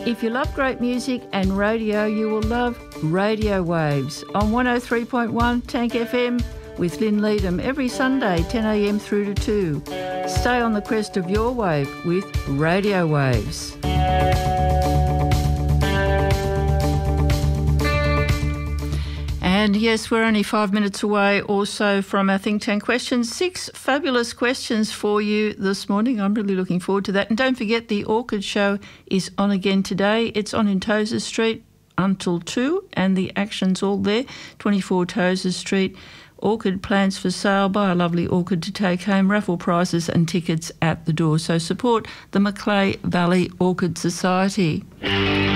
If you love great music and radio, you will love Radio Waves on 103.1 Tank FM with Lynn Leadham every Sunday 10 a.m. through to 2. Stay on the crest of your wave with Radio Waves. And yes, we're only 5 minutes away also from our Think Tank questions. 6 fabulous questions for you this morning. I'm really looking forward to that. And don't forget, the Orchid Show is on again today. It's on in Tozer Street until 2, and the action's all there. 24 Tozer Street. Orchid plants for sale. Buy a lovely orchid to take home. Raffle prizes and tickets at the door. So support the Macleay Valley Orchid Society.